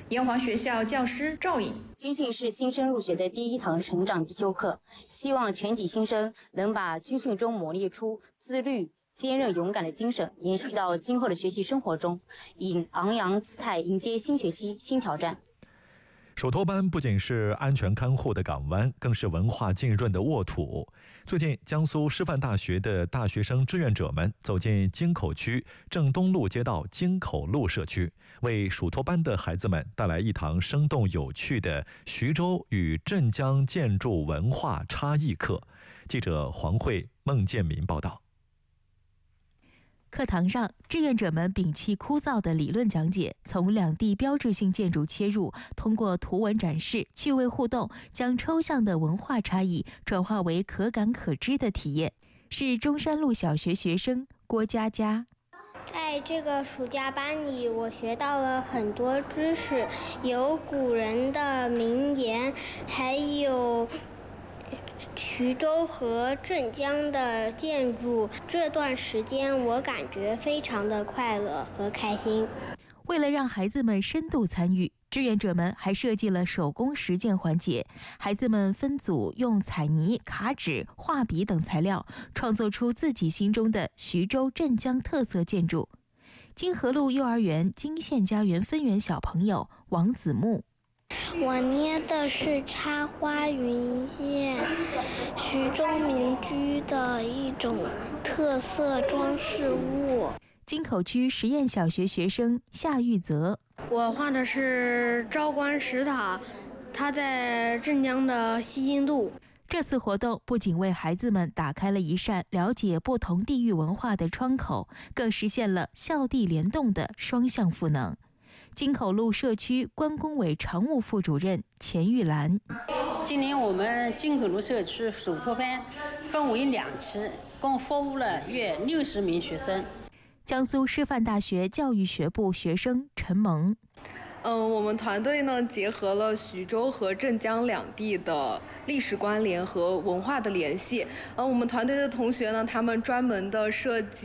炎黄学校教师赵颖， 军训是新生入学的第一堂成长必修课，希望全体新生能把军训中磨砺出自律、坚韧、勇敢的精神延续到今后的学习生活中，以昂扬姿态迎接新学期新挑战。 蜀托班不仅是安全看护的港湾，更是文化浸润的沃土。最近，江苏师范大学的大学生志愿者们走进京口区正东路街道京口路社区，为蜀托班的孩子们带来一堂生动有趣的徐州与镇江建筑文化差异课。记者黄慧、孟建民报道。 课堂上，志愿者们摒弃枯燥的理论讲解，从两地标志性建筑切入，通过图文展示、趣味互动，将抽象的文化差异转化为可感可知的体验。是中山路小学学生郭佳佳。 在这个暑假班里，我学到了很多知识，有古人的名言，还有徐州和镇江的建筑。这段时间我感觉非常的快乐和开心。 为了让孩子们深度参与，志愿者们还设计了手工实践环节，孩子们分组用彩泥、卡纸、画笔等材料，创作出自己心中的徐州镇江特色建筑。金河路幼儿园金县家园分园小朋友王子木， 我捏的是插花云燕，徐州民居的一种特色装饰物。 京口区实验小学学生夏玉泽， 我画的是昭关石塔，它在镇江的西京渡。 这次活动不仅为孩子们打开了一扇了解不同地域文化的窗口，更实现了校地联动的双向赋能。京口路社区关工委常务副主任钱玉兰， 今年我们京口路社区蜀托班分为2期，共服务了约60名学生。 江苏师范大学教育学部学生陈萌， 我们团队呢结合了徐州和镇江两地的历史关联和文化的联系。我们团队的同学呢，他们专门的设计